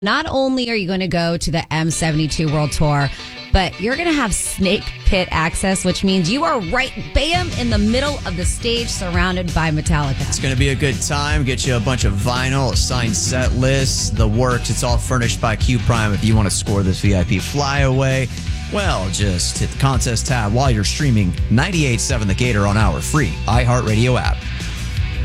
Not only are you going to go to the M72 World Tour, but you're going to have snake pit access, which means you are right, bam, in the middle of the stage surrounded by Metallica. It's going to be a good time. Get you a bunch of vinyl, a signed set list, the works. It's all furnished by Q Prime. If you want to score this VIP flyaway, well, just hit the contest tab while you're streaming 98.7 The Gator on our free iHeartRadio app.